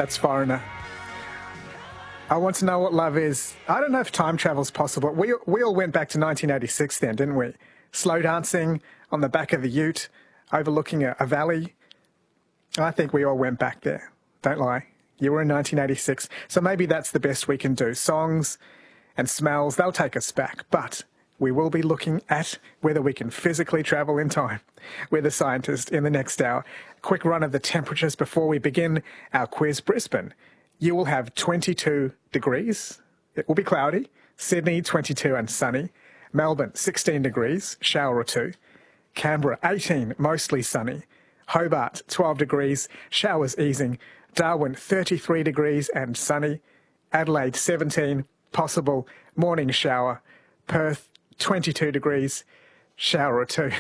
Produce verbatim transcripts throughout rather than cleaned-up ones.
That's Foreigner. I want to know what love is. I don't know if time travel's possible. We we all went back to nineteen eighty-six then, didn't we? Slow dancing on the back of the ute, overlooking a, a valley. I think we all went back there. Don't lie. You were in nineteen eighty-six. So maybe that's the best we can do. Songs and smells, they'll take us back. But we will be looking at whether we can physically travel in time with a scientist in the next hour. Quick run of the temperatures before we begin our quiz. Brisbane, you will have twenty-two degrees. It will be cloudy. Sydney, twenty-two and sunny. Melbourne, sixteen degrees, shower or two. Canberra, eighteen, mostly sunny. Hobart, twelve degrees, showers easing. Darwin, thirty-three degrees and sunny. Adelaide, seventeen, possible morning shower. Perth, twenty-two degrees, shower or two.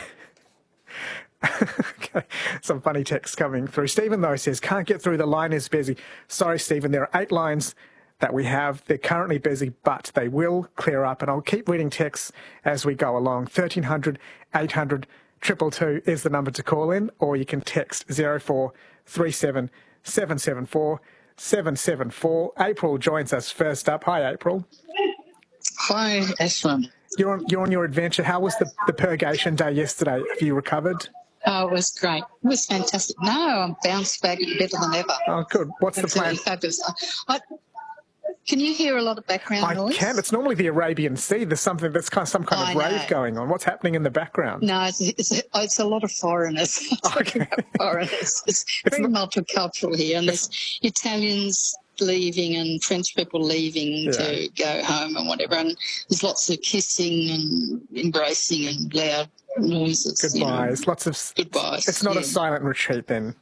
Okay, some funny text coming through. Stephen, though, says, can't get through, the line is busy. Sorry, Stephen, there are eight lines that we have. They're currently busy, but they will clear up, and I'll keep reading texts as we go along. thirteen hundred, eight hundred, two two two is the number to call in, or you can text zero four three seven, seven seven four, seven seven four. April joins us first up. Hi, April. Hi, Ashwin. You're on, you're on your adventure. How was the, the purgation day yesterday? Have you recovered? Oh, it was great. It was fantastic. No, I'm bounced back better than ever. Oh, good. What's Absolutely the plan? Fabulous. I, can you hear a lot of background I noise? I can. It's normally the Arabian Sea. There's something that's kind of some kind of I rave know. going on. What's happening in the background? No, it's, it's, it's a lot of foreigners. Okay. foreigners. It's, It's very not- multicultural here, and there's Italians leaving and French people leaving Yeah. to go home and whatever, and there's lots of kissing and embracing and loud noises. you know. Goodbyes. Lots of... Goodbyes, It's not a yeah. silent retreat then.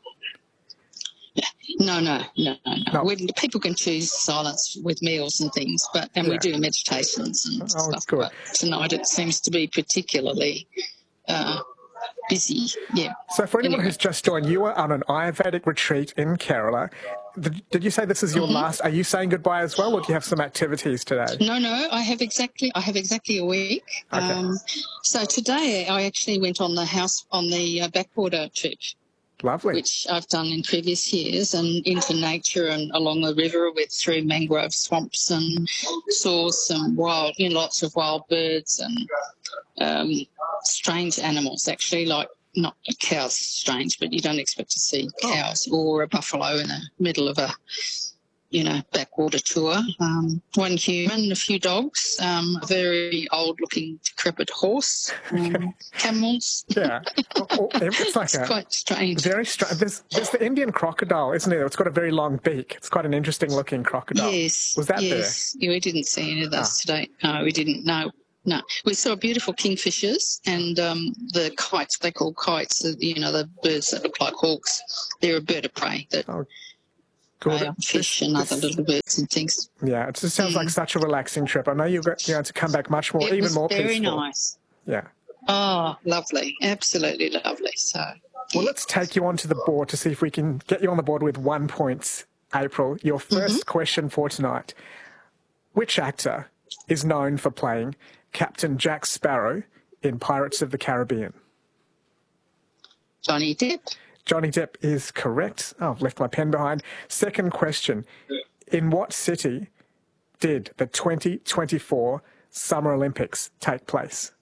No, no, no, no. No. no. We, people can choose silence with meals and things, but and Yeah. we do meditations and Oh, stuff. good. But tonight it seems to be particularly uh, busy. Yeah. So for anyone Anyway. who's just joined, you are on an Ayurvedic retreat in Kerala. Did, did you say this is your Mm-hmm. last? Are you saying goodbye as well, or do you have some activities today? No, no. I have exactly. I have exactly a week. Okay. Um, so today I actually went on the house on the uh, backwater trip, Lovely. which I've done in previous years, and into nature and along the river with through mangrove swamps, and saw some wild, you know, lots of wild birds and um, strange animals. Actually, like not a cow's strange, but you don't expect to see cows or a buffalo in the middle of a, you know, backwater tour. Um, one human, a few dogs, um, a very old-looking decrepit horse, um, camels. Yeah. Oh, oh, it's like It's a quite strange. very strange. There's, there's the Indian crocodile, isn't it? It's got a very long beak. It's quite an interesting looking crocodile. Yes. Was that yes. Yeah, we didn't see any of those Ah. today. No, we didn't. No, no. We saw beautiful kingfishers and um, the kites. They call kites. the- You know, the birds that look like hawks. They're a bird of prey that Oh, prey good. on fish This- and this- other little birds and things. Yeah, it just sounds like such a relaxing trip. I know you're going to come back much more, Mm. It even was more very peaceful. nice. Yeah. Oh, lovely. Absolutely lovely. So, Well, let's take you onto the board to see if we can get you on the board with one point, April. Your 1st question for tonight. Which actor is known for playing Captain Jack Sparrow in Pirates of the Caribbean? Johnny Depp. Johnny Depp is correct. Oh, I've left my pen behind. Second question. In what city did the twenty twenty-four Summer Olympics take place?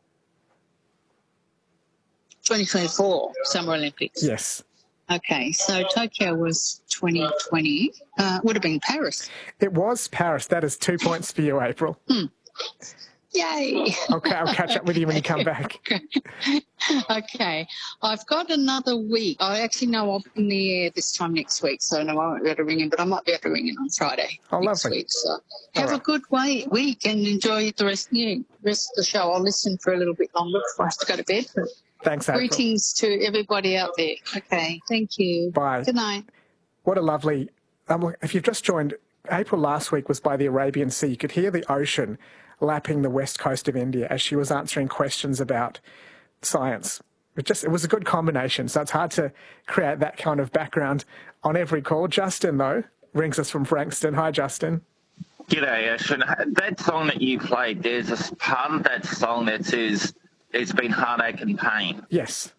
twenty twenty-four Summer Olympics. Yes. Okay, so Tokyo was twenty twenty. Uh, would have been Paris. It was Paris. That is two points for you, April. Yay. Okay, I'll catch up with you when you come back. Okay, I've got another week. I actually know I'll be in the air this time next week, so no, I won't be able to ring in, but I might be able to ring in on Friday Oh, next lovely. week. So have right. a good way, week and enjoy the rest, you know, rest of the show. I'll listen for a little bit longer before I have to go to bed. But Thanks, April. greetings to everybody out there. Okay, thank you. Bye. Good night. What a lovely... Um, if you've just joined, April last week was by the Arabian Sea. You could hear the ocean lapping the west coast of India as she was answering questions about science. It just it was a good combination, so it's hard to create that kind of background on every call. Justin, though, rings us from Frankston. Hi, Justin. G'day, Ashwin. That song that you played, there's a part of that song that says, it's been heartache and pain. Yes.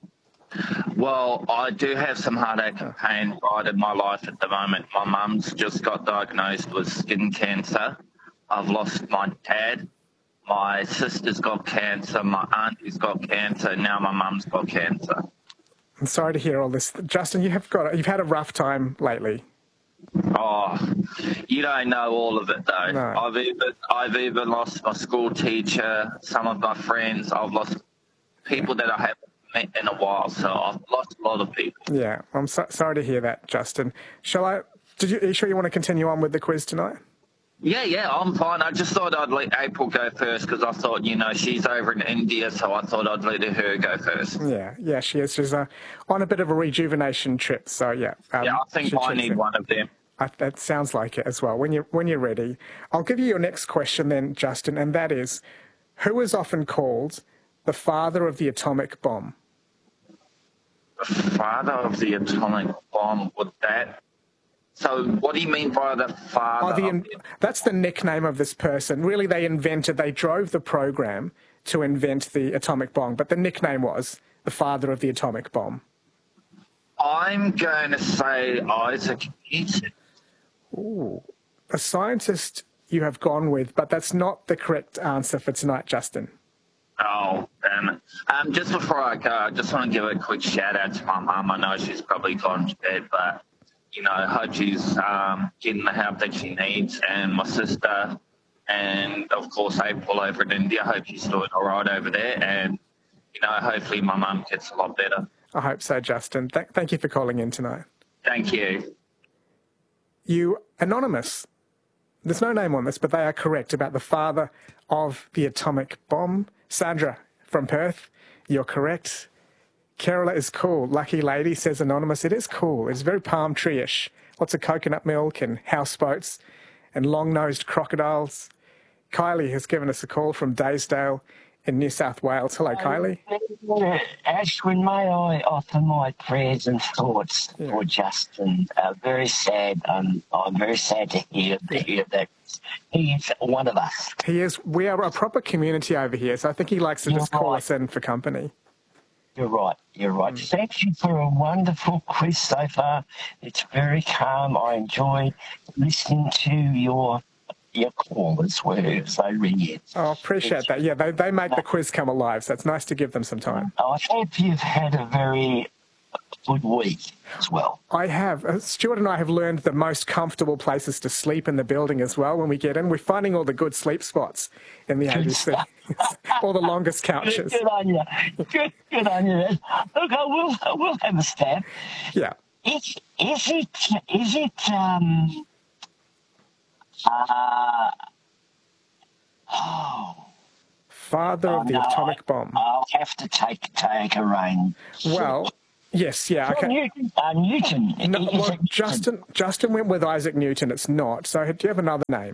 Well, I do have some heartache and pain right in my life at the moment. My mum's just got diagnosed with skin cancer. I've lost my dad. My sister's got cancer. My auntie's got cancer. Now my mum's got cancer. I'm sorry to hear all this. Justin, you have got, you've had a rough time lately. Oh, you don't know all of it, though. No. I've even, I've even lost my school teacher, some of my friends. I've lost people that I haven't met in a while, so I've lost a lot of people. Yeah, I'm so, sorry to hear that, Justin. Shall I, did you, are you sure you want to continue on with the quiz tonight? Yeah, yeah, I'm fine. I just thought I'd let April go first because I thought, you know, she's over in India, so I thought I'd let her go first. Yeah, yeah, she is. She's uh, on a bit of a rejuvenation trip, so yeah. Um, yeah, I think I need in. one of them. I, that sounds like it as well. When you're, when you're ready, I'll give you your next question then, Justin, and that is, who is often called the father of the atomic bomb? The father of the atomic bomb, with that... So what do you mean by the father? Oh, the, that's the nickname of this person. Really, they invented, they drove the program to invent the atomic bomb, but the nickname was the father of the atomic bomb. I'm going to say Isaac Newton. Ooh, a scientist you have gone with, but that's not the correct answer for tonight, Justin. Oh, damn it. Um, just before I go, I just want to give a quick shout out to my mum. I know she's probably gone to bed, but... You know, I hope she's um, getting the help that she needs, and my sister, and of course April over in India. I hope she's doing all right over there, and you know, hopefully my mum gets a lot better. I hope so, Justin. Th- thank you for calling in tonight. Thank you. You anonymous. There's no name on this, but they are correct about the father of the atomic bomb. Sandra from Perth, you're correct. Kerala is cool. Lucky lady, says anonymous. It is cool. It's very palm tree-ish. Lots of coconut milk and houseboats and long-nosed crocodiles. Kylie has given us a call from Daysdale in New South Wales. Hello, Kylie. Ashwin, may I offer my prayers and thoughts yeah. for Justin? Uh, very sad. Um, I'm very sad to hear, to hear that he is one of us. He is. We are a proper community over here, so I think he likes to You're just call right. us in for company. You're right. You're right. Mm. Thank you for a wonderful quiz so far. It's very calm. I enjoyed listening to your your callers where they ring in. Oh, appreciate it's, that. Yeah, they they make uh, the quiz come alive, so it's nice to give them some time. I hope you've had a very good week as well. I have. Uh, Stuart and I have learned the most comfortable places to sleep in the building as well when we get in. We're finding all the good sleep spots in the A B C. All the longest couches. Good, good on you. Good, good on you. Look, I will, I will have a stab. Yeah. Is, is it, is it, um, uh, oh. Father oh, of the no, atomic bomb. I'll have to take, take a rain. Well, yes, yeah. Okay. Newton. Uh, Newton. No, is well, it Justin, Newton? Justin went with Isaac Newton. It's not. So do you have another name?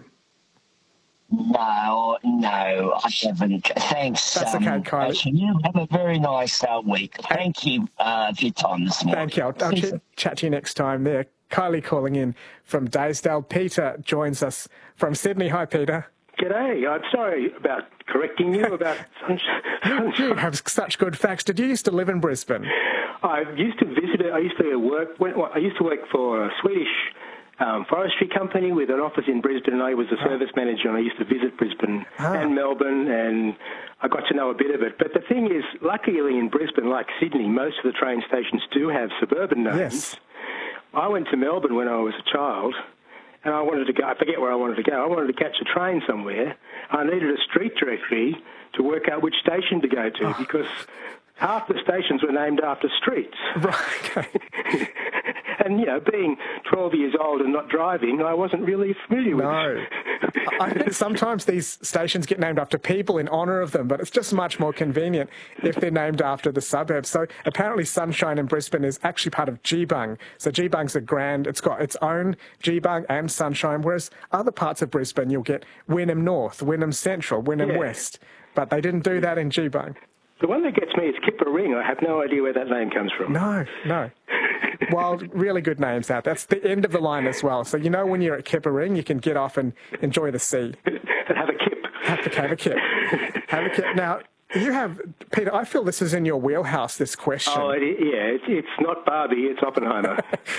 No, no, I haven't. Thanks. That's okay, um, Kylie. You have a very nice uh, week. Thank you uh, for your time this morning. Thank you. I'll, I'll ch- chat to you next time there. Kylie calling in from Daysdale. Peter joins us from Sydney. Hi, Peter. G'day. I'm sorry about correcting you about sunshine. You have such good facts. Did you used to live in Brisbane? I used to visit it. I used to work. I used to work for a Swedish Um, forestry company with an office in Brisbane, and I was a service manager, and I used to visit Brisbane ah. and Melbourne, and I got to know a bit of it. But the thing is, luckily in Brisbane, like Sydney, most of the train stations do have suburban names. Yes. I went to Melbourne when I was a child, and I wanted to go, I forget where I wanted to go, I wanted to catch a train somewhere. I needed a street directory to work out which station to go to, oh. because half the stations were named after streets. Right, okay. And, you know, being twelve years old and not driving, I wasn't really familiar with no. it. I think sometimes these stations get named after people in honour of them, but it's just much more convenient if they're named after the suburbs. So apparently Sunshine in Brisbane is actually part of Geebung. So Geebung's a grand, it's got its own Geebung and Sunshine, whereas other parts of Brisbane you'll get Wynnum North, Wynnum Central, Wynnum yeah. West. But they didn't do that in Geebung. The one that gets me is Kippa Ring. I have no idea where that name comes from. No, no. Well, really good names out. That's the end of the line as well. So you know when you're at Kippa Ring, you can get off and enjoy the sea. And have a kip. Have to have a kip. Have a kip. Now, You have, Peter, I feel this is in your wheelhouse, this question. Oh, it, yeah, it's, it's not Barbie, it's Oppenheimer.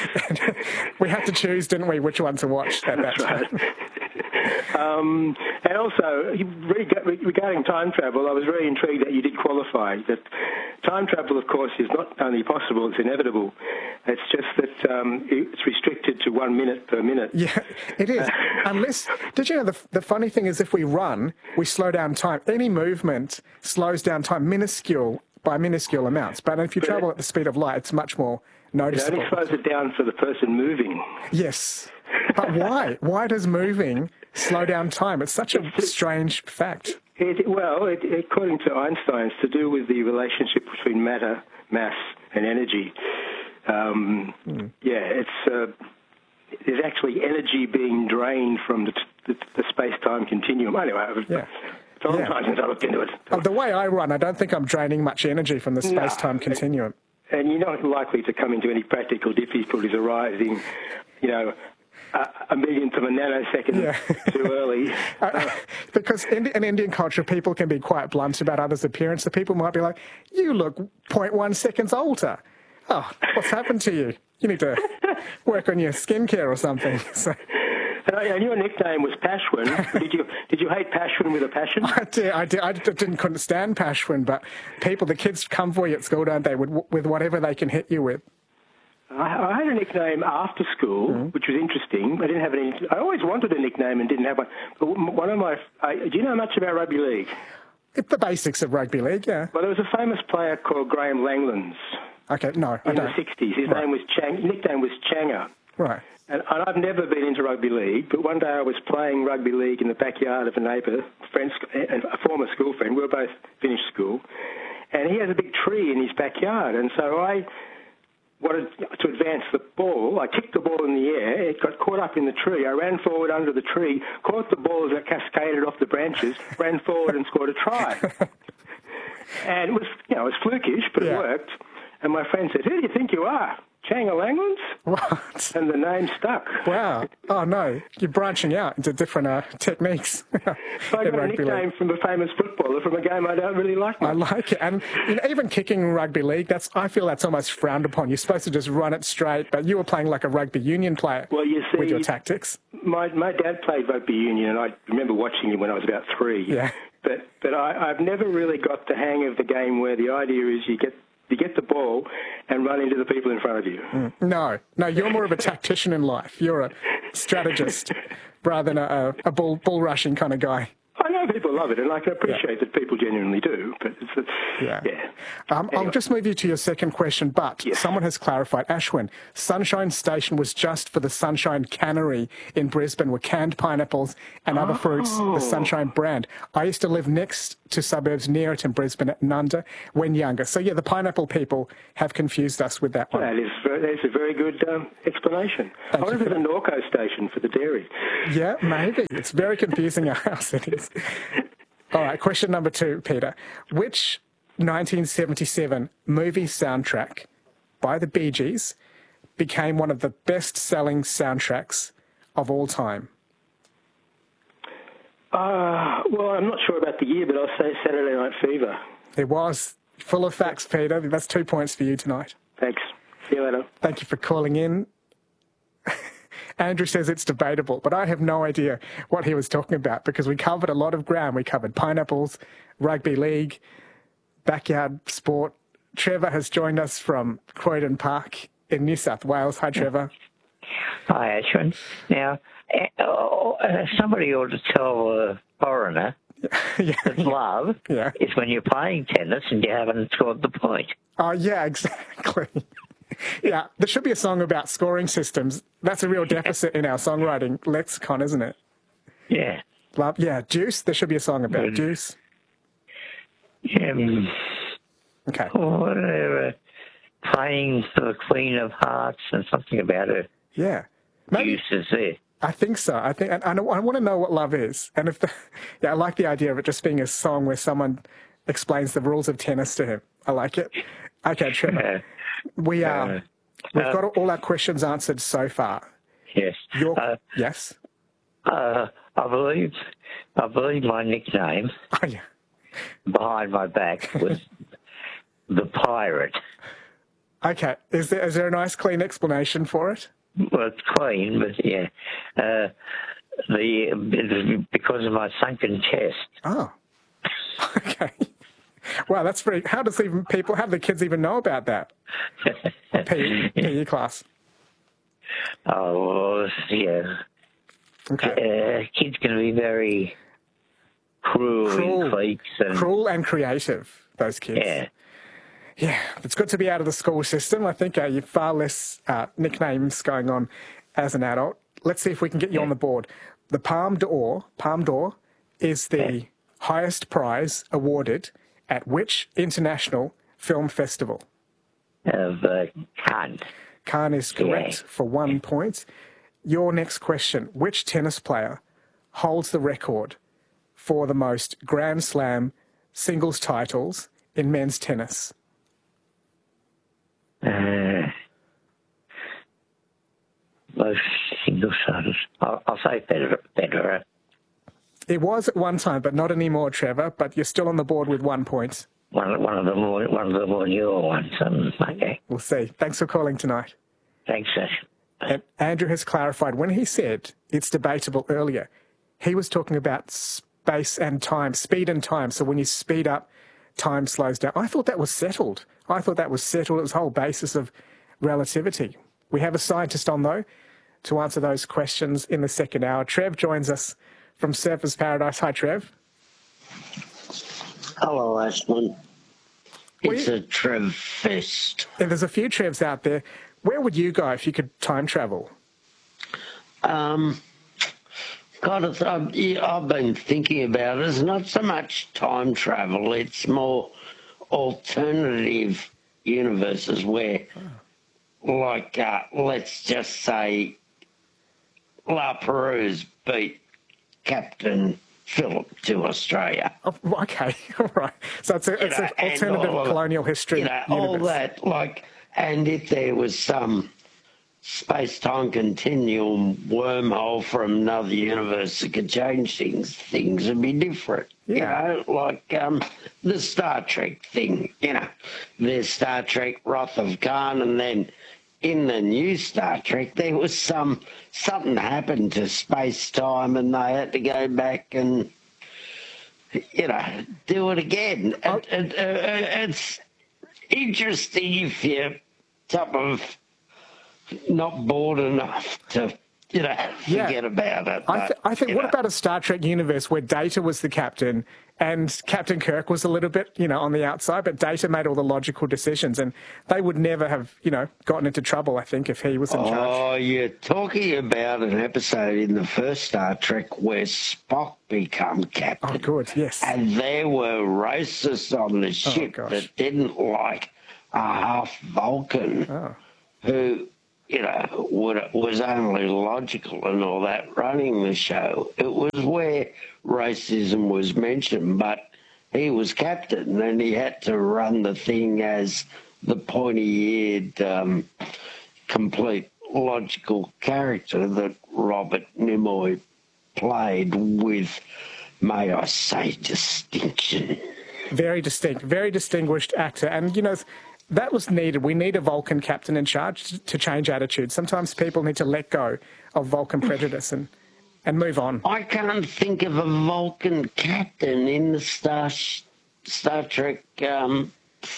We had to choose, didn't we, which one to watch at that That's time. right. um, and also, regarding time travel, I was very intrigued that you did qualify. That time travel, of course, is not only possible, it's inevitable. It's just that um, it's restricted to one minute per minute. Yeah, it is. Unless, did you know, the, the funny thing is if we run, we slow down time. Any movement slows down time, minuscule, by minuscule amounts. But if you But travel it- at the speed of light, it's much more It noticeable. only slows it down for the person moving. Yes. But why? Why does moving slow down time? It's such a strange fact. It, well, it, according to Einstein, it's to do with the relationship between matter, mass, and energy. Um, Hmm. Yeah, it's uh, there's actually energy being drained from the, the, the space-time continuum. Anyway, I've- Yeah. it's a long Yeah. time since I looked into it. Uh, The way I run, I don't think I'm draining much energy from the No. space-time continuum. And you're not likely to come into any practical difficulties arising, you know, a, a millionth of a nanosecond Yeah. too early. Uh, because in, in Indian culture, people can be quite blunt about others' appearance. The people might be like, you look zero point one seconds older. Oh, what's happened to you? You need to work on your skincare or something. So, And, and your nickname was Pashwin. Did you did you hate Pashwin with a passion? I did, I did. I didn't couldn't stand Pashwin, but people, the kids come for you at school, don't they? With with whatever they can hit you with. I, I had a nickname after school, Mm-hmm. which was interesting. I didn't have any. I always wanted a nickname and didn't have one. But one of my. I, do you know much about rugby league? It's the basics of rugby league, yeah. Well, there was a famous player called Graham Langlands Okay, no, I in the don't. sixties. His Right. name was Chang. Nickname was Changa. Right. And and I've never been into rugby league, but one day I was playing rugby league in the backyard of a neighbour, friend, a former school friend. We were both finished school, and he has a big tree in his backyard. And so I wanted to advance the ball. I kicked the ball in the air. It got caught up in the tree. I ran forward under the tree, caught the ball as it cascaded off the branches, ran forward and scored a try. And it was, you know, it was flukish, but Yeah. it worked. And my friend said, "Who do you think you are? Changa Langlands?" What? And the name stuck. Wow. Oh, no. You're branching out into different uh, techniques. So I in got a rugby league. nickname from a famous footballer from a game I don't really like I much. like it. And you know, even kicking in rugby league, that's I feel that's almost frowned upon. You're supposed to just run it straight, but you were playing like a rugby union player Well, you see, with your tactics. my my dad played rugby union, and I remember watching him when I was about three. Yeah. But but I, I've never really got the hang of the game where the idea is you get you get the ball and run into the people in front of you. No, no, you're more of a tactician in life. You're a strategist rather than a, a bull, bull rushing kind of guy. I know people love it, and I can appreciate that people genuinely do. But it's a, Yeah. yeah. Um, I'll Anyway. just move you to your second question, but Yes. someone has clarified. Ashwin, Sunshine Station was just for the Sunshine Cannery in Brisbane with canned pineapples and other fruits, Oh. the Sunshine brand. I used to live next to suburbs near it in Brisbane at Nunda when younger. So, yeah, the pineapple people have confused us with that one. That is very, that's a very good um, explanation. I wonder if you there's a Norco station for the dairy. Yeah, maybe. It's very confusing at our cities. All right, question number two, Peter. Which nineteen seventy-seven movie soundtrack by the Bee Gees became one of the best-selling soundtracks of all time? Uh, well, I'm not sure about the year, but I'll say Saturday Night Fever. It was full of facts, Peter. That's two points for you tonight. Thanks. See you later. Thank you for calling in. Andrew says it's debatable, but I have no idea what he was talking about because we covered a lot of ground. We covered pineapples, rugby league, backyard sport. Trevor has joined us from Croydon Park in New South Wales. Hi, Trevor. Hi, Ashwin. Now, uh, uh, somebody ought to tell a foreigner yeah. that love Yeah. is when you're playing tennis and you haven't scored the point. Oh, yeah, exactly. Yeah, there should be a song about scoring systems. That's a real deficit in our songwriting lexicon, isn't it? Yeah. Love, yeah, Juice. There should be a song about Mm. Juice. Um, Okay. whatever. Playing for the Queen of Hearts and something about her Yeah. Maybe, use is there. I think so. I think, and I, I want to know what love is. And if the, yeah, I like the idea of it just being a song where someone explains the rules of tennis to him. I like it. Okay, Trevor. Uh, We are. Uh, We've uh, got all our questions answered so far. yes. Your, Uh, yes. uh, I believe, I believe my nickname Oh yeah. behind my back was the pirate. Okay. Is there, is there a nice, clean explanation for it? Well, it's clean, but yeah. Uh, the because of my sunken chest. Oh. Okay. Wow, that's very... How does even people... How do the kids even know about that? P E class. Oh, well, yeah. Okay. Uh, kids can be very cruel, Cruel. in cliques. And, Cruel and creative, those kids. yeah. Yeah, it's good to be out of the school system. I think uh, you've far less uh, nicknames going on as an adult. Let's see if we can get you Yeah. on the board. The Palme d'Or, Palme d'Or is the Yeah. highest prize awarded at which international film festival? Of uh, Cannes. Cannes is correct Yeah. for one point. Your next question. Which tennis player holds the record for the most Grand Slam singles titles in men's tennis? Uh, most single starters. I'll, I'll say Federer. Federer. It was at one time, but not anymore, Trevor. But you're still on the board with one point. One, one of the more, one of the more newer ones. Um, okay. We'll see. Thanks for calling tonight. Thanks, Ash. And Andrew has clarified when he said it's debatable earlier, he was talking about space and time, speed and time. So when you speed up, time slows down. I thought that was settled. I thought that was settled. It was the whole basis of relativity. We have a scientist on, though, to answer those questions in the second hour. Trev joins us from Surfers Paradise. Hi, Trev. Hello, Ashman. It's We- a Trev fest. And there's a few Trevs out there. Where would you go if you could time travel? Um, God, it's, I've, yeah, I've been thinking about it. It's not so much time travel. It's more alternative universes where, like, uh, let's just say, La Perouse beat Captain Phillip to Australia. Oh, okay, all right. So it's, a, it's know, an and alternative all of it, colonial history You know, all universe. that, like, and if there was some space-time continuum wormhole from another universe that could change things, things would be different. Yeah. You know, like um, the Star Trek thing, you know. There's Star Trek Wrath of Khan, and then in the new Star Trek, there was some, something happened to space-time, and they had to go back and, you know, do it again. Oh. It, it, uh, it's interesting if you're type of not bored enough to, you know, Yeah. forget about it. I, th- but, I think, you what know. about a Star Trek universe where Data was the captain and Captain Kirk was a little bit, you know, on the outside, but Data made all the logical decisions and they would never have, you know, gotten into trouble, I think, if he was in charge. Oh, you're talking about an episode in the first Star Trek where Spock became captain. Oh, good, yes. And there were racists on the ship gosh. that didn't like a half Vulcan Oh. who, you know, would, was only logical and all that running the show. It was where racism was mentioned, but he was captain and he had to run the thing as the pointy-eared, um, complete logical character that Robert Nimoy played with, may I say, distinction. Very distinct, very distinguished actor. And, you know, that was needed. We need a Vulcan captain in charge to change attitudes. Sometimes people need to let go of Vulcan prejudice and, and move on. I can't think of a Vulcan captain in the Star Star Trek, um,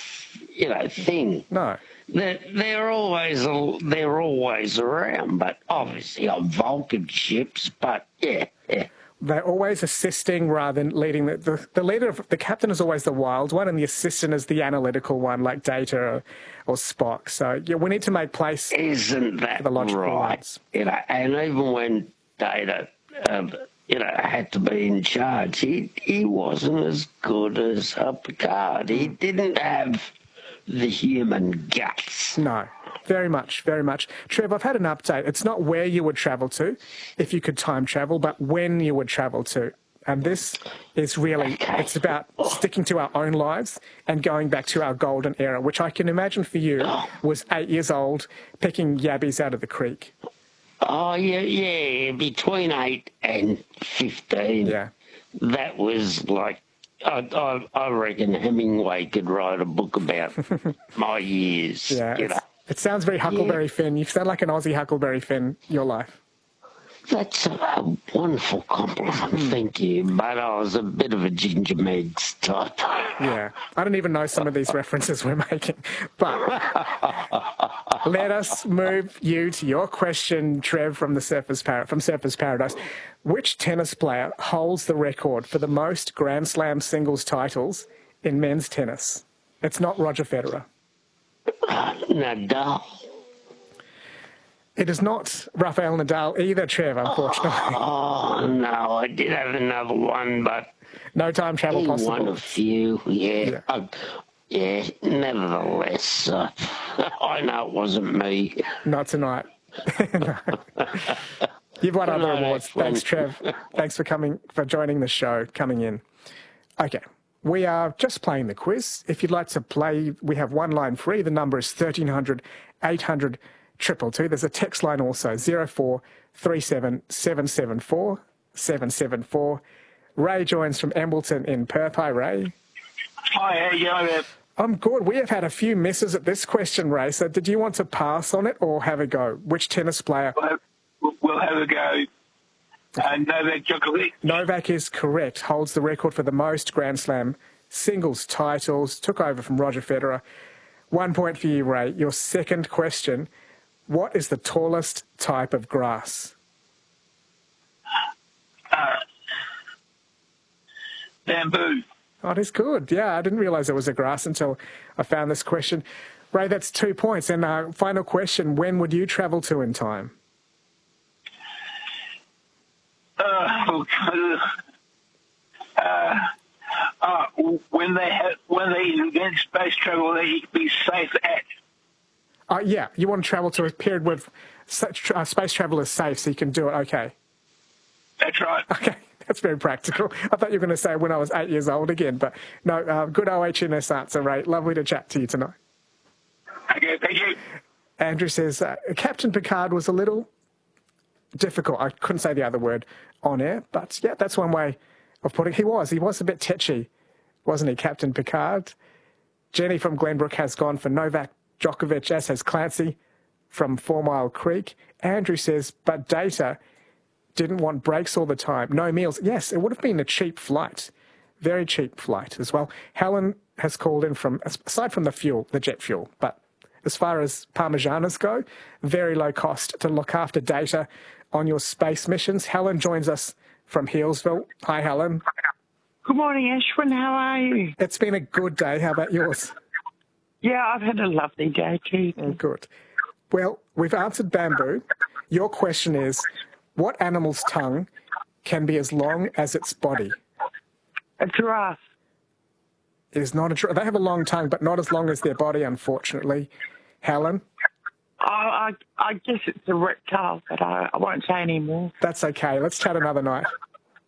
you know, thing. No. They're, they're always they're always around, but obviously on Vulcan ships. But yeah, yeah. They're always assisting rather than leading. The, the, the leader of the captain is always the wild one, and the assistant is the analytical one, like Data or, or Spock. So yeah, we need to make place. Isn't that The logical right? ones. You know, and even when Data, um, you know, had to be in charge, he he wasn't as good as uh, Picard. He didn't have the human guts. No, very much, very much. Trev, I've had an update. It's not where you would travel to, if you could time travel, but when you would travel to. And this is really, Okay. it's about sticking to our own lives and going back to our golden era, which I can imagine for you was eight years old, picking yabbies out of the creek. Oh yeah, yeah. Between eight and fifteen. Yeah. That was like I, I, I reckon Hemingway could write a book about my years. Yeah, you know. it sounds very Huckleberry Yeah. Finn. You sound like an Aussie Huckleberry Finn, your life. That's a, a wonderful compliment, Hmm. thank you. But I was a bit of a Ginger Megs type. Yeah, I don't even know some of these references we're making. But let us move you to your question, Trev, from the Surfers Par- from Surfers Paradise. Which tennis player holds the record for the most Grand Slam singles titles in men's tennis? It's not Roger Federer. Nadal. It is not Rafael Nadal either, Trev, unfortunately. Oh, no, I did have another one, but No time travel he possible. won a few, yeah. Yeah. Yeah, yeah nevertheless, uh, I know it wasn't me. Not tonight. No. You've won other No, awards. that's fun. Thanks, Trev. Thanks for coming, for joining the show, coming in. Okay, we are just playing the quiz. If you'd like to play, we have one line free. The number is thirteen hundred, eight hundred, two two two. There's a text line also, zero four three seven, seven seven four, seven seven four. Ray joins from Embleton in Perth. Hi, Ray. Hi, how you going there? I'm good. We have had a few misses at this question, Ray. So did you want to pass on it or have a go? Which tennis player? We'll have, we'll have a go. Uh, Novak Djokovic. Novak is correct. Holds the record for the most Grand Slam singles titles. Took over from Roger Federer. One point for you, Ray. Your second question. What is the tallest type of grass? Uh, bamboo. Oh, it is good. Yeah, I didn't realise it was a grass until I found this question. Ray, that's two points. And uh, final question. When would you travel to in time? Uh, uh, uh, when they have, when they invent space travel, they be safe at. Uh, yeah, you want to travel to a period where such, uh, space travel is safe so you can do it. Okay. That's right. Okay, that's very practical. I thought you were going to say when I was eight years old again, but no, uh, good O H N S answer, Ray. Lovely to chat to you tonight. Okay, thank you. Andrew says, uh, Captain Picard was a little difficult. I couldn't say the other word on air, but yeah, that's one way of putting it. He was. He was a bit tetchy, wasn't he, Captain Picard? Jenny from Glenbrook has gone for Novak Djokovic, as has Clancy from Four Mile Creek. Andrew says, but Data didn't want breaks all the time. No meals. Yes, it would have been a cheap flight. Very cheap flight as well. Helen has called in from, aside from the fuel, the jet fuel, but as far as Parmesanas go, very low cost to look after Data on your space missions. Helen joins us from Healesville. Hi, Helen. Good morning, Ashwin. How are you? It's been a good day. How about yours? Yeah, I've had a lovely day too. Oh, good. Well, we've answered bamboo. Your question is, what animal's tongue can be as long as its body? A giraffe. It is not a giraffe. They have a long tongue, but not as long as their body, unfortunately. Helen? I, I, I guess it's a reptile, but I, I won't say any more. That's okay. Let's chat another night.